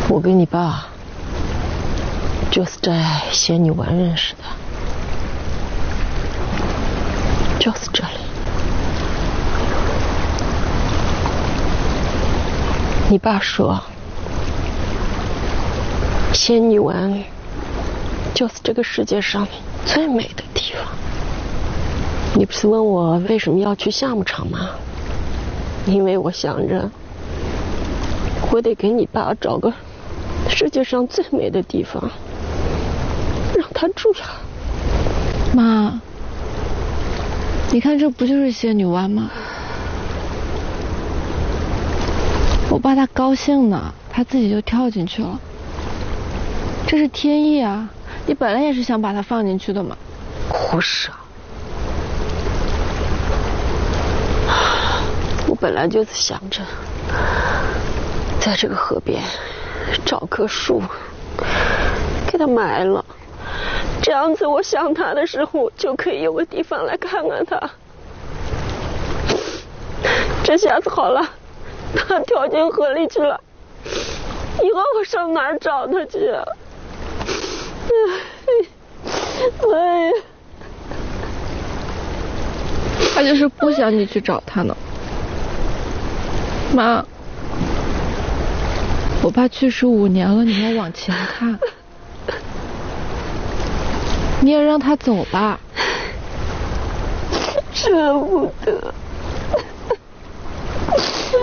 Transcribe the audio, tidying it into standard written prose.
我跟你爸就是在仙女湾认识的，就是这里。你爸说，仙女湾就是这个世界上最美的地方。你不是问我为什么要去项目场吗？因为我想着，我得给你爸找个世界上最美的地方，让他住呀。 妈，你看这不就是仙女湾吗？我爸他高兴呢，他自己就跳进去了。这是天意啊！你本来也是想把他放进去的嘛。 胡说！我本来就是想着，在这个河边找棵树，给他埋了，这样子我想他的时候就可以有个地方来看看他。这下子好了，他跳进河里去了，以后我上哪儿找他去啊？哎呀， 他就是不想你去找他呢。妈，我爸去世5年了，你要往前看，你也让他走吧。 舍不得。